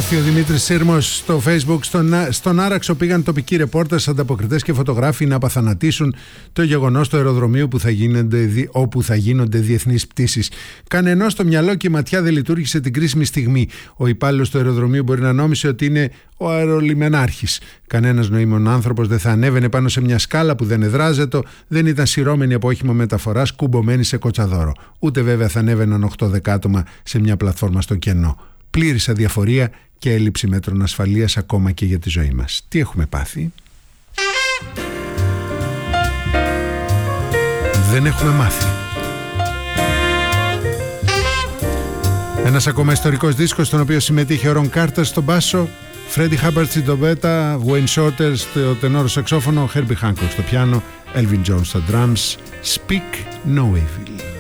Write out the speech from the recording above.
γράφει ο Δημήτρης Σύρμος στο Facebook. Στον Άραξο πήγαν τοπικοί ρεπόρτερς, ανταποκριτές και φωτογράφοι να απαθανατήσουν το γεγονός του αεροδρομίου όπου θα γίνονται διεθνείς πτήσεις. Κανενός το μυαλό και η ματιά δεν λειτουργήσε την κρίσιμη στιγμή. Ο υπάλληλος του αεροδρομίου μπορεί να νόμισε ότι είναι ο αερολιμενάρχης. Κανένας νοήμων άνθρωπος δεν θα ανέβαινε πάνω σε μια σκάλα που δεν εδράζεται, δεν ήταν σειρώμενη από όχημα μεταφοράς κουμπωμένη σε κοτσαδόρο. Ούτε βέβαια θα ανέβαιναν 8-10 άτομα σε μια πλατφόρμα στο κενό. Πλήρης αδιαφορία και έλλειψη μέτρων ασφαλείας ακόμα και για τη ζωή μας. Τι έχουμε πάθει? Δεν έχουμε μάθει. Ένας ακόμα ιστορικός δίσκος στον οποίο συμμετείχε ο Ρον Κάρτερ στον μπάσο, Φρέντι Χάμπαρτ στην τρομπέτα, Wayne Shorter στο τενόρο σαξόφωνο, Herbie Hancock στο πιάνο, Elvin Jones στα drums. Speak No Evil.